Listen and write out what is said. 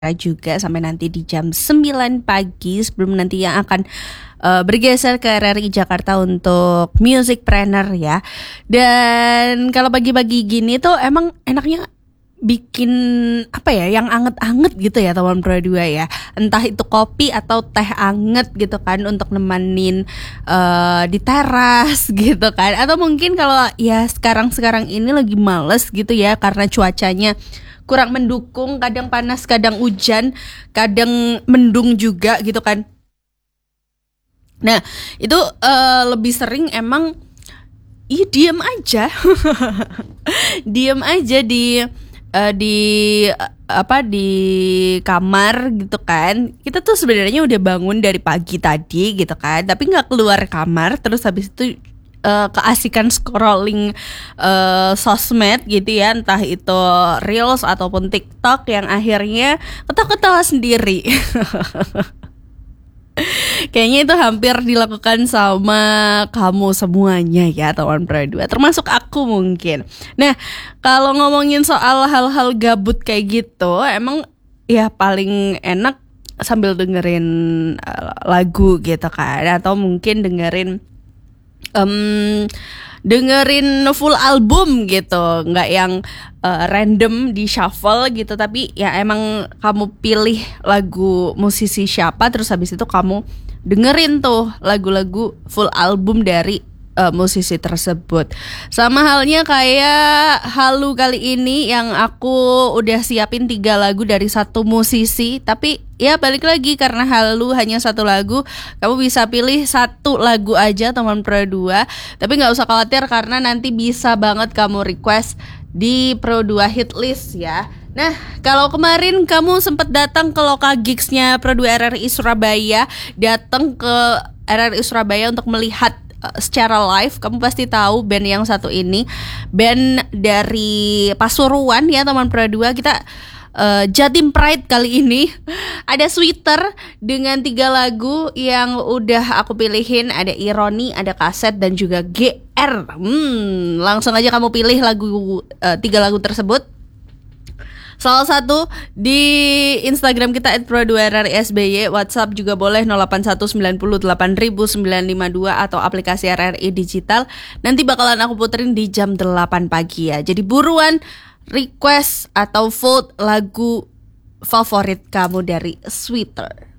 juga sampai nanti di jam 9 pagi sebelum nanti yang akan bergeser ke RRI Jakarta untuk Music Planner ya. Dan kalau pagi-pagi gini tuh emang enaknya bikin apa ya yang anget-anget gitu ya teman Pro 2 ya. Entah itu kopi atau teh anget gitu kan untuk nemenin di teras gitu kan. Atau mungkin kalau ya sekarang ini lagi males gitu ya karena cuacanya kurang mendukung, kadang panas, kadang hujan, kadang mendung juga gitu kan. Nah, itu lebih sering emang diem aja. Diem aja di kamar gitu kan. Kita tuh sebenarnya udah bangun dari pagi tadi gitu kan, tapi nggak keluar kamar. Terus habis itu keasikan scrolling sosmed gitu ya, entah itu Reels ataupun TikTok yang akhirnya ketawa-ketawa sendiri. Kayaknya itu hampir dilakukan sama kamu semuanya ya teman Pro 2, termasuk aku mungkin. Nah, kalau ngomongin soal hal-hal gabut kayak gitu, emang ya paling enak sambil dengerin lagu gitu kan, atau mungkin dengerin full album gitu, nggak yang random di shuffle gitu, tapi ya emang kamu pilih lagu musisi siapa, terus habis itu kamu dengerin tuh lagu-lagu full album dari musisi tersebut. Sama halnya kayak Halu kali ini yang aku udah siapin 3 lagu dari satu musisi. Tapi ya balik lagi, karena Halu hanya satu lagu, kamu bisa pilih satu lagu aja teman Pro 2. Tapi gak usah khawatir karena nanti bisa banget kamu request di Pro 2 hit list ya. Nah, kalau kemarin kamu sempat datang ke Loka Gigs-nya Pro 2 RRI Surabaya, datang ke RRI Surabaya untuk melihat secara live, kamu pasti tahu band yang satu ini, band dari Pasuruan ya teman Pro 2. Kita Jatim Pride kali ini ada Sweater dengan 3 lagu yang udah aku pilihin. Ada Ironi, ada Kaset, dan juga GR. Langsung aja kamu pilih lagu 3 lagu tersebut. Salah satu di Instagram kita @pro2rrsby, WhatsApp juga boleh 0819080952 atau aplikasi RRI Digital. Nanti bakalan aku puterin di jam 8 pagi ya. Jadi buruan request atau vote lagu favorit kamu dari Sweater.